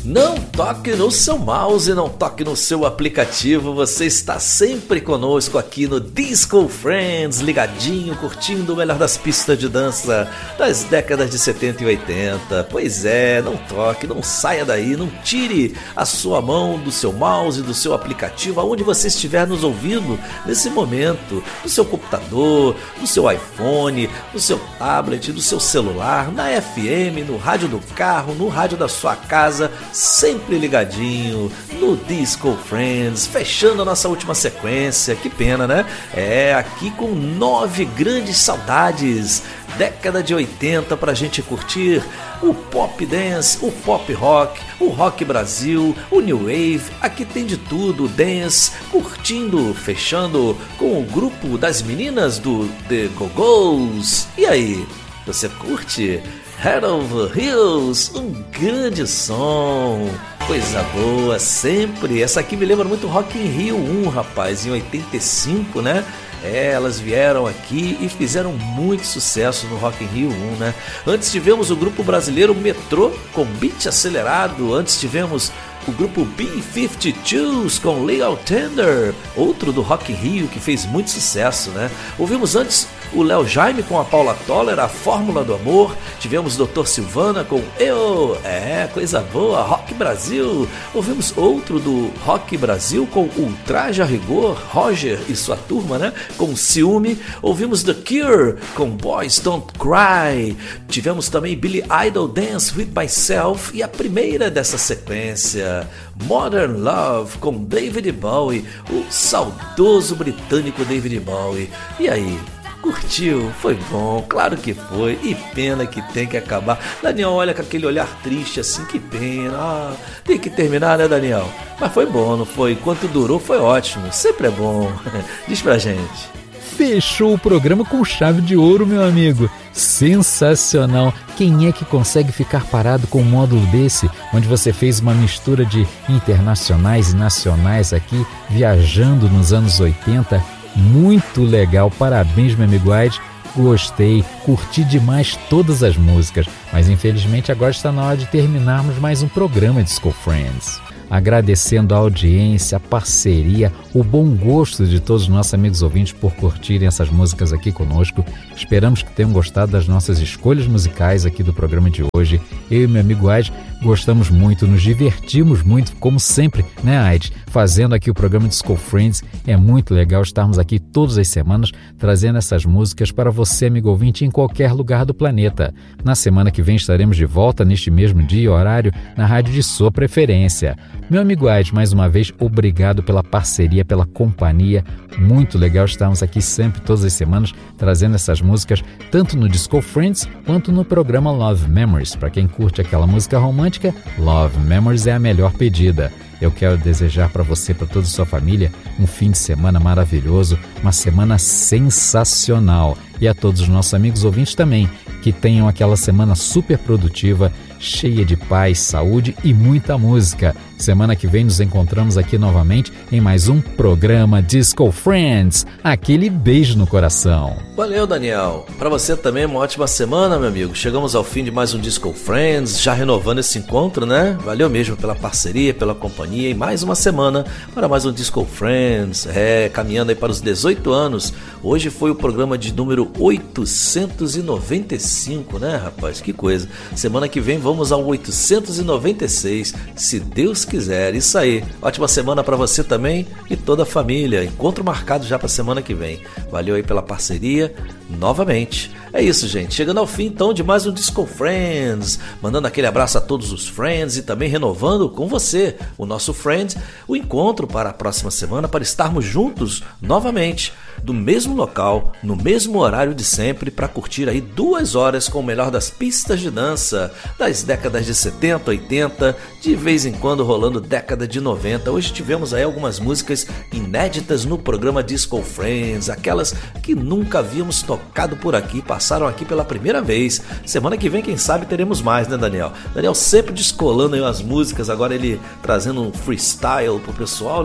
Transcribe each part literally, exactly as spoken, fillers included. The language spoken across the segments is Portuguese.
Não toque no seu mouse, não toque no seu aplicativo, você está sempre conosco aqui no Disco Friends, ligadinho, curtindo o melhor das pistas de dança das décadas de setenta e oitenta. Pois é, não toque, não saia daí, não tire a sua mão do seu mouse, do seu aplicativo, aonde você estiver nos ouvindo nesse momento, no seu computador, no seu iPhone, no seu tablet, no seu celular, na F M, no rádio do carro, no rádio da sua casa, sempre ligadinho no Disco Friends, fechando a nossa última sequência. Que pena, né? É, aqui com nove grandes saudades, década de oitenta, pra gente curtir o pop dance, o pop rock, o rock Brasil, o new wave. Aqui tem de tudo, dance, curtindo, fechando com o grupo das meninas do The Go-Go's. E aí, você curte Head Over Heels? Um grande som, coisa boa, sempre. Essa aqui me lembra muito Rock in Rio um, rapaz, em oitenta e cinco, né? É, elas vieram aqui e fizeram muito sucesso no Rock in Rio um, né? Antes tivemos o grupo brasileiro Metrô com beat acelerado. Antes tivemos o grupo B cinquenta e dois com Legal Tender, outro do Rock in Rio que fez muito sucesso, né? Ouvimos antes o Léo Jaime com a Paula Toller, A Fórmula do Amor. Tivemos doutor Silvana com Eu, é, coisa boa, Rock Brasil. Ouvimos outro do Rock Brasil com Ultraje a Rigor, Roger e sua turma, né? Com Ciúme. Ouvimos The Cure com Boys Don't Cry. Tivemos também Billy Idol, Dance With Myself. E a primeira dessa sequência, Modern Love com David Bowie, o saudoso britânico David Bowie. E aí, curtiu? Foi bom? Claro que foi. E pena que tem que acabar. Daniel olha com aquele olhar triste assim, que pena. Ah, tem que terminar, né, Daniel? Mas foi bom, não foi? Enquanto durou foi ótimo. Sempre é bom. Diz pra gente. Fechou o programa com chave de ouro, meu amigo. Sensacional. Quem é que consegue ficar parado com um módulo desse, onde você fez uma mistura de internacionais e nacionais aqui, viajando nos anos oitenta? Muito legal. Parabéns, meu amigo Aide. Gostei, curti demais todas as músicas. Mas infelizmente agora está na hora de terminarmos mais um programa Disco Friends. Agradecendo a audiência, a parceria, o bom gosto de todos os nossos amigos ouvintes por curtirem essas músicas aqui conosco. Esperamos que tenham gostado das nossas escolhas musicais aqui do programa de hoje. Eu e meu amigo Aide gostamos muito, nos divertimos muito, como sempre, né, Aide? Fazendo aqui o programa Disco Friends. É muito legal estarmos aqui todas as semanas trazendo essas músicas para você, amigo ouvinte, em qualquer lugar do planeta. Na semana que vem estaremos de volta neste mesmo dia e horário na rádio de sua preferência. Meu amigo Aide, mais uma vez, obrigado pela parceria, pela companhia. Muito legal estarmos aqui sempre, todas as semanas, trazendo essas músicas, tanto no Disco Friends, quanto no programa Love Memories. Para quem curte aquela música romântica, Love Memories é a melhor pedida. Eu quero desejar para você, para toda a sua família, um fim de semana maravilhoso, uma semana sensacional. E a todos os nossos amigos ouvintes também, que tenham aquela semana super produtiva, cheia de paz, saúde e muita música. Semana que vem nos encontramos aqui novamente em mais um programa Disco Friends. Aquele beijo no coração. Valeu, Daniel. Para você também uma ótima semana, meu amigo. Chegamos ao fim de mais um Disco Friends, já renovando esse encontro, né? Valeu mesmo pela parceria, pela companhia e mais uma semana para mais um Disco Friends. É, caminhando aí para os dezoito anos. Hoje foi o programa de número oitocentos e noventa e cinco, né, rapaz? Que coisa. Semana que vem vamos ao oitocentos e noventa e seis, se Deus quiser. Isso aí. Ótima semana para você também e toda a família. Encontro marcado já para semana que vem. Valeu aí pela parceria novamente. É isso, gente. Chegando ao fim, então, de mais um Disco Friends. Mandando aquele abraço a todos os friends e também renovando com você, o nosso friend, o encontro para a próxima semana para estarmos juntos novamente, do mesmo local, no mesmo horário de sempre, para curtir aí duas horas com o melhor das pistas de dança das décadas de setenta, oitenta, de vez em quando rolando década de noventa. Hoje tivemos aí algumas músicas inéditas no programa Disco Friends, aquelas que nunca havíamos tocado por aqui, passaram aqui pela primeira vez. Semana que vem, quem sabe, teremos mais, né, Daniel? Daniel sempre descolando aí as músicas, agora ele trazendo um freestyle pro pessoal, né?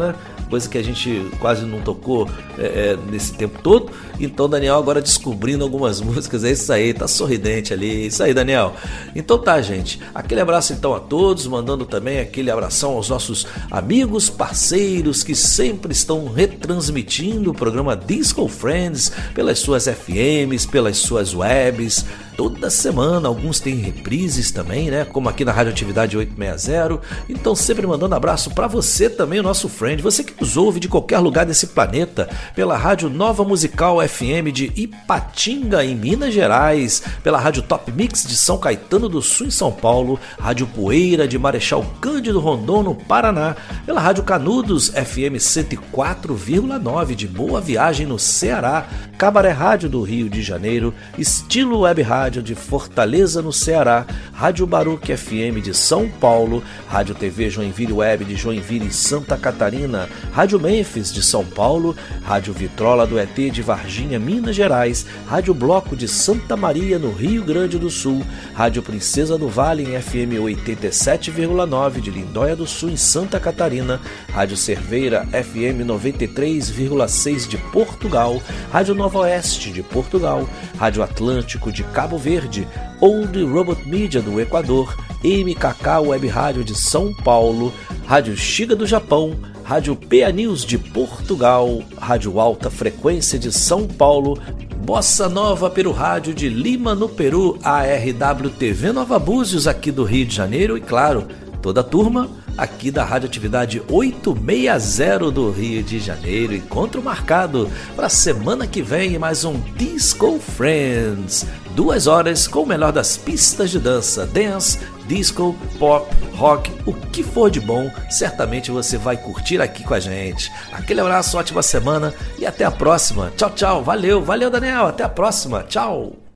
coisa que a gente quase não tocou é, é, nesse tempo todo. Então Daniel agora descobrindo algumas músicas, é isso aí, tá sorridente ali, isso aí Daniel. Então tá, gente, aquele abraço então a todos, mandando também aquele abração aos nossos amigos, parceiros que sempre estão retransmitindo o programa Disco Friends pelas suas F Ms, pelas suas webs, toda semana. Alguns têm reprises também, né? Como aqui na Radioatividade oitocentos e sessenta. Então sempre mandando abraço para você também, o nosso friend, você que nos ouve de qualquer lugar desse planeta, pela Rádio Nova Musical F M de Ipatinga, em Minas Gerais, pela Rádio Top Mix de São Caetano do Sul, em São Paulo, Rádio Poeira de Marechal Cândido Rondon, no Paraná, pela Rádio Canudos F M cento e quatro vírgula nove de Boa Viagem, no Ceará, Cabaré Rádio do Rio de Janeiro, Estilo Web Rádio de Fortaleza, no Ceará, Rádio Baruque F M de São Paulo, Rádio T V Joinville Web de Joinville, Santa Catarina, Rádio Memphis de São Paulo, Rádio Vitrola do E T de Varginha, Minas Gerais, Rádio Bloco de Santa Maria, no Rio Grande do Sul, Rádio Princesa do Vale em F M oitenta e sete vírgula nove de Lindóia do Sul, em Santa Catarina, Rádio Cerveira F M noventa e três vírgula seis de Portugal, Rádio Nova Oeste de Portugal, Rádio Atlântico de Cabo Verde, Old Robot Media do Equador, M K K Web Rádio de São Paulo, Rádio Shiga do Japão, Rádio P A News de Portugal, Rádio Alta Frequência de São Paulo, Bossa Nova Peru Rádio de Lima, no Peru, A R W T V Nova Búzios aqui do Rio de Janeiro e, claro, toda a turma aqui da Radioatividade oitocentos e sessenta do Rio de Janeiro. Encontro marcado para a semana que vem, mais um Disco Friends. Duas horas com o melhor das pistas de dança, dance, disco, pop, rock, o que for de bom, certamente você vai curtir aqui com a gente. Aquele abraço, ótima semana e até a próxima. Tchau, tchau. Valeu, valeu Daniel, até a próxima. Tchau.